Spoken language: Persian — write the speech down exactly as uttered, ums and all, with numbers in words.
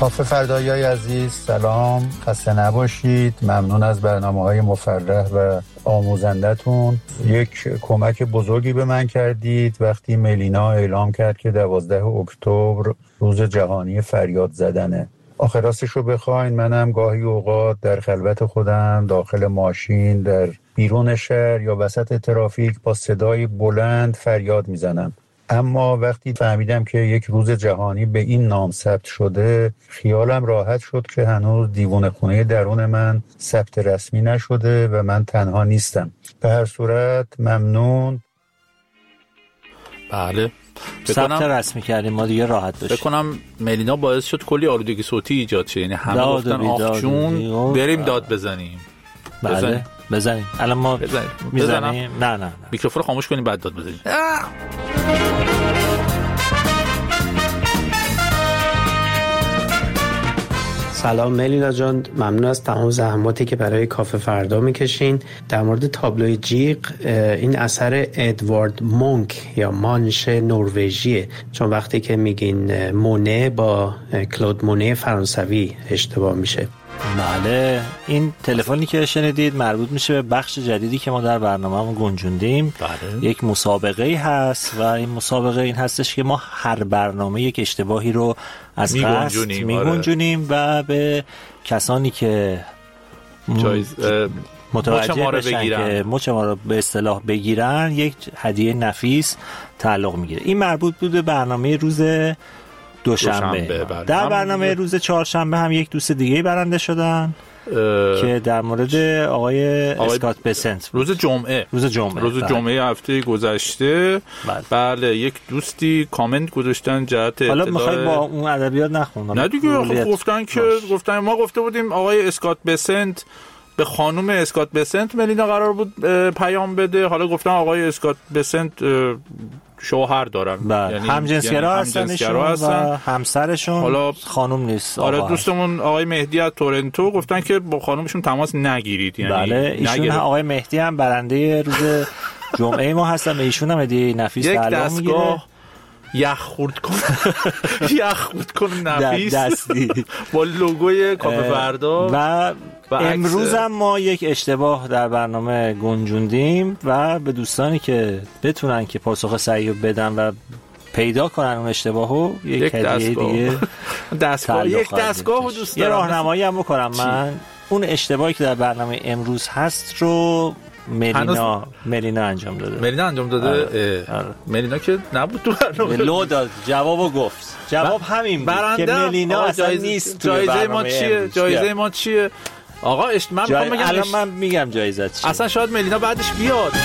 کافه فردایی عزیز، سلام، خسته نباشید. ممنون از برنامه‌های مفرح و آموزندتون. یک کمک بزرگی به من کردید وقتی ملینا اعلام کرد که دوازده اکتبر روز جهانی فریاد زدنه. آخر راستش رو بخواین منم گاهی اوقات در خلوت خودم داخل ماشین، در بیرون شهر یا وسط ترافیک با صدای بلند فریاد میزنم. اما وقتی فهمیدم که یک روز جهانی به این نام ثبت شده، خیالم راحت شد که هنوز دیوونه خونه درون من ثبت رسمی نشده و من تنها نیستم. به هر صورت ممنون. بله، ثبت رسمی کردیم ما دیگه راحت باشیم. فکر کنم ملینا باعث شد کلی آلودگی صوتی ایجاد شه، یعنی همه گفتن آخ جون بریم داد بزنیم. بله بزنیم. بزنیم الان ما بزنیم. میزنیم. نه نه نه میکروفون رو خاموش کنیم بعد داد بزنیم. سلام ملینا جان، ممنون از تمام زحماتی که برای کافه فردا میکشین. در مورد تابلوی جیغ، این اثر ادوارد مونک یا مانش نروژیه، چون وقتی که میگین مونه با کلود مونه فرانسوی اشتباه میشه. بله، این تلفنی که شنیدید مربوط میشه به بخش جدیدی که ما در برنامه‌مون گنجوندیم. بله. یک مسابقه هست و این مسابقه این هستش که ما هر برنامه یک اشتباهی رو از قصد میگنجونیم و به کسانی که جایز متوجه بشن که مچ ما رو به اصطلاح بگیرن یک هدیه نفیس تعلق میگیره. این مربوط بود به برنامه روز دوشنبه. دوشنبه در برنامه روز چهارشنبه هم یک دوست دیگه برنده شدن که در مورد آقای, آقای اسکات بسنت روز جمعه روز جمعه روز بله. جمعه هفته گذشته بله. بله یک دوستی کامنت گذاشتن جهت حالا اطلاع. میخوای با اون ادبیات نخونم؟ نه دیگه، خب گفتن که باش. گفتن ما گفته بودیم آقای اسکات بسنت به خانم اسکات بسنت ملینا قرار بود پیام بده، حالا گفتن آقای اسکات بسنت شوهر دارن، یعنی همجنسگرا هستن و همسرشون حالا خانم نیست. آره، دوستمون آقای مهدی از تورنتو گفتن که با خانمشون تماس نگیرید، یعنی بله ایشون آقای مهدی هم برنده روز جمعه ما هستن، به ایشون هم هدیه نفیس تعلق میگیره. یخ خورد کن یخ خورد کن نفیس دستی با لوگوی کافه فردا. و امروز هم ما یک اشتباه در برنامه گنجوندیم و به دوستانی که بتونن که پاسخ صحیح بدن و پیدا کنن اون اشتباهو یک, یک هدیه دیگه دستگاه یک دستگاه دوست دارم. یه راهنمایی هم بکنم من. اون اشتباهی که در برنامه امروز هست رو ملینا ملینا انجام داده. ملینا انجام داده. آره. آره. ملینا که نبود تو برنامه. لو داد جوابو گفت. جواب همین بود که ملینا اصلا نیست. جایزه ما چیه؟ جایزه ما چیه؟ آقا من جای... میگم الان من میگم جایزه چیه. اصلا شاید ملینا بعدش بیاد.